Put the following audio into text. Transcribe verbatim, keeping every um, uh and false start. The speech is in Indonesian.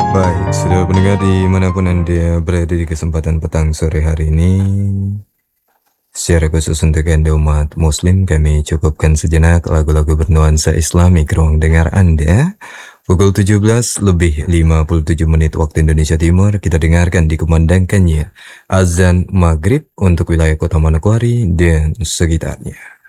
Baik, sudah pendengar dimanapun Anda berada di kesempatan petang sore hari ini, secara khusus untuk Anda umat muslim, kami cukupkan sejenak lagu-lagu bernuansa islami ke ruang dengar Anda. Pukul tujuh belas lebih lima puluh tujuh menit waktu Indonesia Timur, kita dengarkan dikumandangkannya azan maghrib untuk wilayah kota Manokwari dan sekitarnya.